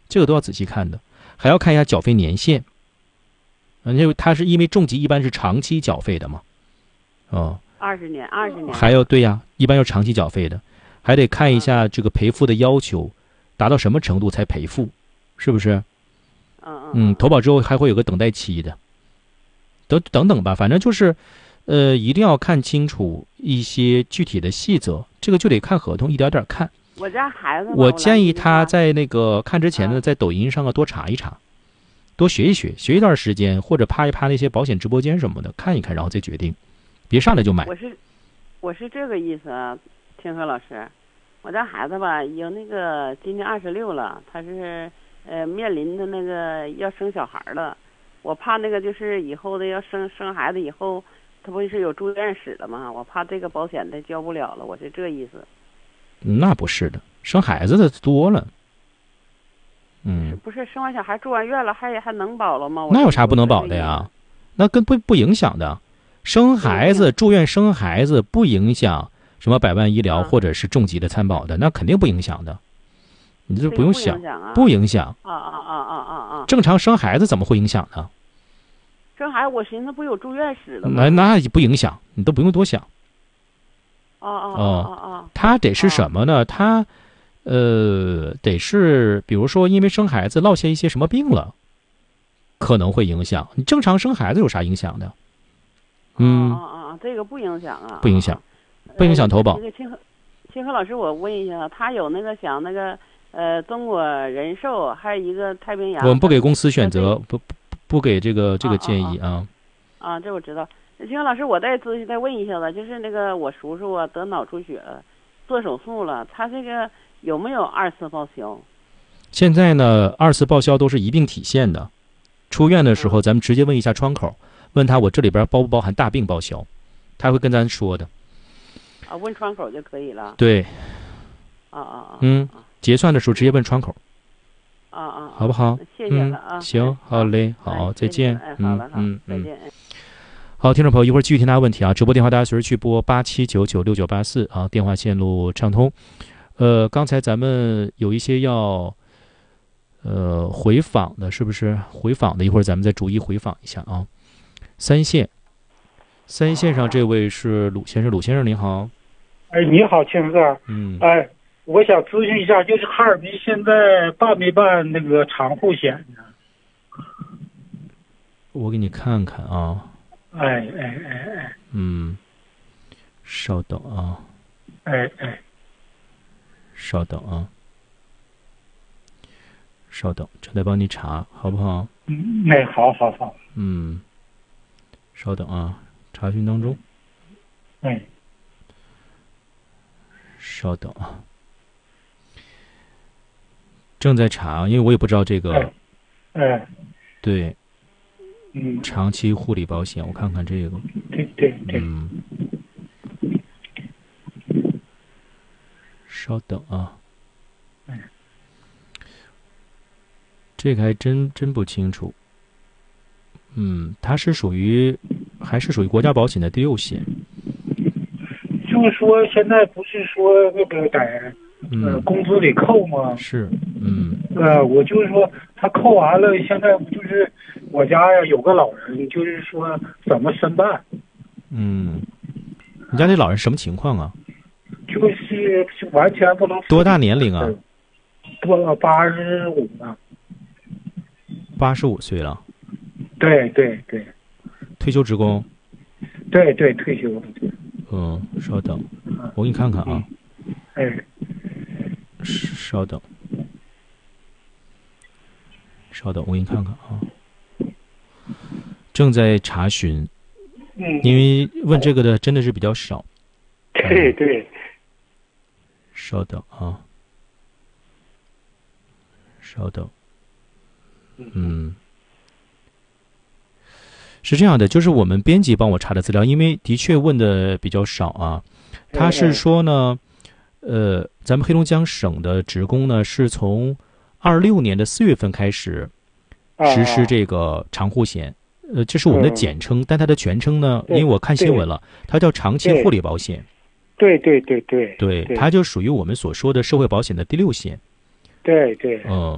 这个都要仔细看的，还要看一下缴费年限。因为它是因为重疾一般是长期缴费的嘛。 20年，20年。 还要对呀，一般要长期缴费的，还得看一下这个赔付的要求达到什么程度才赔付，是不是？投保之后还会有个等待期的，等等吧，反正就是，一定要看清楚一些具体的细则，这个就得看合同，一点点看。 我家孩子， 我建议他在那个看之前呢，在抖音上多查一查，多学一学，学一段时间，或者趴一趴那些保险直播间什么的，看一看，然后再决定，别上来就买。 我是这个意思啊，天和老师，我家孩子吧，有那个今年26了，他是面临的那个要生小孩了，我怕那个就是以后的要生孩子以后，他不是有住院史了吗？我怕这个保险他交不了了，我是这意思。 那不是的，生孩子的多了。 不是生完小孩住完院了，还能保了吗？ 那有啥不能保的呀？那跟不影响的。生孩子住院生孩子不影响什么百万医疗或者是重疾的参保的，那肯定不影响的。你这不用想，不影响。正常生孩子怎么会影响呢？ 生孩子我寻思不有住院史了吗？ 那不影响，你都不用多想。他得是什么呢？他得是比如说因为生孩子落下一些什么病了，可能会影响。你正常生孩子有啥影响的？ 这个不影响啊， 不影响，不影响投保。 那个清河老师，我问一下，他有那个想那个中国人寿，还有一个太平洋。 我们不给公司选择，不给这个建议啊。 这我知道。清河老师，我再问一下子，就是那个我叔叔啊得脑出血了，做手术了，他这个有没有2次报销？现在呢，2次报销都是一并体现的。出院的时候，咱们直接问一下窗口，问他我这里边包不包含大病报销，他会跟咱说的。 问窗口就可以了。 对。结算的时候直接问窗口。好不好？ 谢谢了啊。 行，好嘞，好，再见。 好了，再见。 好，听众朋友，一会儿继续听大家问题啊！直播电话大家随时去拨87996984啊，电话线路畅通。刚才咱们有一些要回访的，是不是？回访的，一会儿咱们再逐一回访一下啊。三线上这位是鲁先生，鲁先生您好。 你好，青哥。我想咨询一下，就是哈尔滨现在办没办那个长户险呢？ 我给你看看啊。稍等啊。稍等啊。稍等，正在帮你查，好不好？ 好。 稍等啊，查询当中。稍等啊。正在查，因为我也不知道这个。对。长期护理保险，我看看这个。 对。 稍等啊。这个还真不清楚。它是还是属于国家保险的第6险。 就是说现在不是说那个在工资里扣吗？ 是。 我就是说他扣完了，现在就是我家呀有个老人，就是说怎么申办？ 你家这老人什么情况啊？ 就是完全不能。 多大年龄啊 ？85了。 85岁了。 对。 退休职工。 对，退休了。 稍等，我给你看看啊。稍等，我给你看看啊。正在查询。因为问这个的真的是比较少。 对。 稍等啊。稍等。是这样的，就是我们编辑帮我查的资料，因为的确问的比较少啊。他是说呢，咱们黑龙江省的职工呢，是从26年的4月份开始实施这个长户险，这是我们的简称，但它的全称呢，因为我看新闻了，它叫长期护理保险。 对， 它就属于我们所说的社会保险的第6险。 对。